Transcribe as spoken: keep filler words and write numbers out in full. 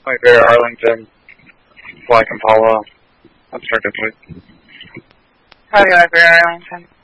Iberia Arlington, Black Impala, obstructed, please. How do you Iberia Arlington?